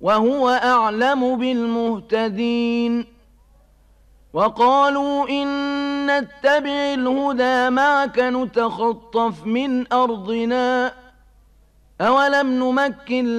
وهو أعلم بالمهتدين. وقالوا إن نتبع الهدى معك نتخطف من أرضنا أولم نمكن